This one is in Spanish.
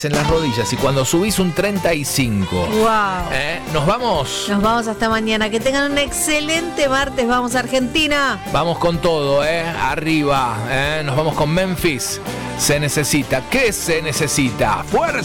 en las rodillas y cuando subís un 35. Wow. Nos vamos. Nos vamos hasta mañana. Que tengan un excelente martes. Vamos a Argentina. Vamos con todo, arriba. Nos vamos con Memphis. Se necesita. ¿Qué se necesita? ¡Fuerza!